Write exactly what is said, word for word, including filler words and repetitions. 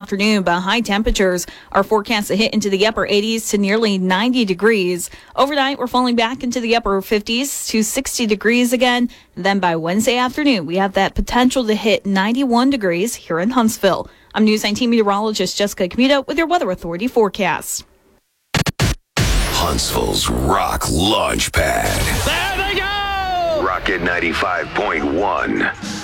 afternoon, but high temperatures are forecast to hit into the upper eighties to nearly ninety degrees. Overnight, we're falling back into the upper fifties to sixty degrees again. Then by Wednesday afternoon, we have that potential to hit ninety-one degrees here in Huntsville. I'm News nineteen meteorologist Jessica Camuto with your Weather Authority forecast. Huntsville's Rock Launch Pad. There they go! Rocket ninety-five point one.